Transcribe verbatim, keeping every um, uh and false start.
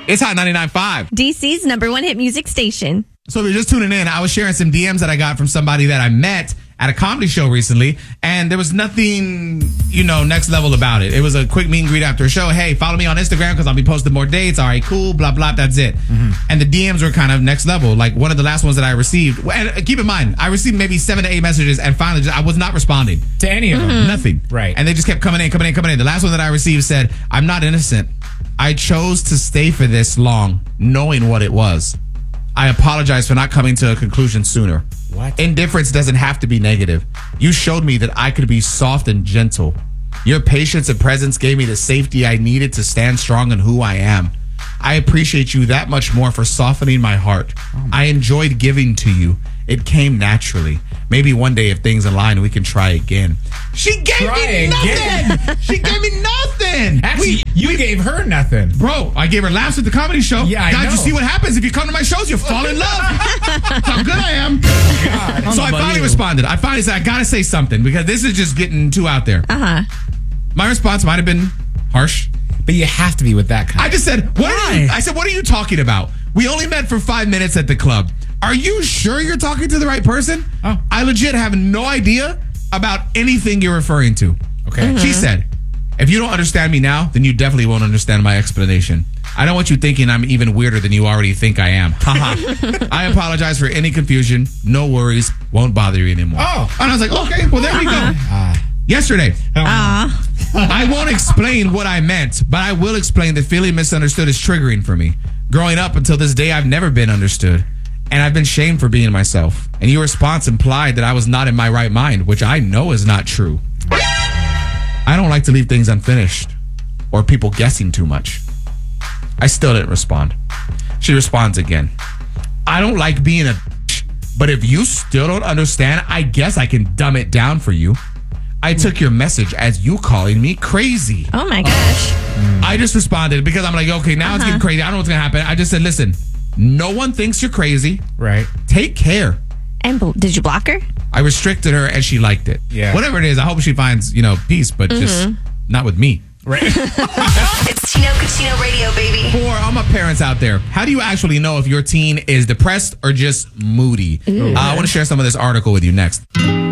It's Hot ninety-nine point five. D C's number one hit music station. So if you're just tuning in, I was sharing some D Ms that I got from somebody that I met at a comedy show recently, and there was nothing, you know, next level about it. It was a quick meet and greet after a show. Hey, follow me on Instagram because I'll be posting more dates. All right, cool, blah, blah, that's it. Mm-hmm. And the D Ms were kind of next level. Like one of the last ones that I received, and keep in mind, I received maybe seven to eight messages, and finally just, I was not responding. To any of them. Mm-hmm. Nothing. Right. And they just kept coming in, coming in, coming in. The last one that I received said, I'm not innocent. I chose to stay for this long, knowing what it was. I apologize for not coming to a conclusion sooner. What? Indifference doesn't have to be negative. You showed me that I could be soft and gentle. Your patience and presence gave me the safety I needed to stand strong in who I am. I appreciate you that much more for softening my heart. Oh my I enjoyed giving to you. It came naturally. Maybe one day if things align, we can try again. She gave try me nothing. She gave me nothing. Actually, we, you we, gave her nothing. Bro, I gave her laughs at the comedy show. Yeah, I Guys, know. you see what happens if you come to my shows? You fall in love. That's how good I am. God, so I finally you. responded. I finally said, I got to say something because this is just getting too out there. Uh-huh. My response might have been harsh. But you have to be with that kind. I just said, what are you, I said, what are you talking about? We only met for five minutes at the club. Are you sure you're talking to the right person? Oh. I legit have no idea about anything you're referring to. Okay. Mm-hmm. She said, if you don't understand me now, then you definitely won't understand my explanation. I don't want you thinking I'm even weirder than you already think I am. Haha. I apologize for any confusion. No worries. Won't bother you anymore. Oh. And I was like, okay, well, there we go. Uh, Yesterday. Uh. I won't explain what I meant, but I will explain that feeling misunderstood is triggering for me. Growing up until this day, I've never been understood. And I've been shamed for being myself. And your response implied that I was not in my right mind, which I know is not true. I don't like to leave things unfinished or people guessing too much. I still didn't respond. She responds again. I don't like being a bitch, but if you still don't understand, I guess I can dumb it down for you. I took your message as you calling me crazy. Oh my gosh. Uh, I just responded because I'm like, okay, now uh-huh. it's getting crazy. I don't know what's going to happen. I just said, listen, no one thinks you're crazy. Right. Take care. And bl- did you block her? I restricted her and she liked it. Yeah. Whatever it is, I hope she finds, you know, peace, but mm-hmm. just not with me. Right. It's Chino Cucino Radio, baby. For all my parents out there, how do you actually know if your teen is depressed or just moody? Uh, I want to share some of this article with you next.